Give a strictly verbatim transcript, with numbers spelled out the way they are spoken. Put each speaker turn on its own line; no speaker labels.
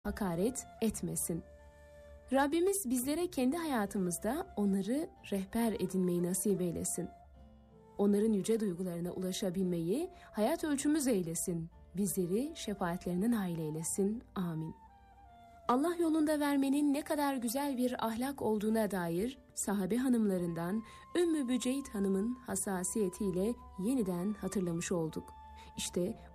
hakaret etmesin. Rabbimiz bizlere kendi hayatımızda onları rehber edinmeyi nasip eylesin. Onların yüce duygularına ulaşabilmeyi hayat ölçümüz eylesin. Bizleri şefaatlerine nail eylesin. Amin. Allah yolunda vermenin ne kadar güzel bir ahlak olduğuna dair sahabe hanımlarından Ümmü Büceyt Hanım'ın hassasiyetiyle yeniden hatırlamış olduk. İşte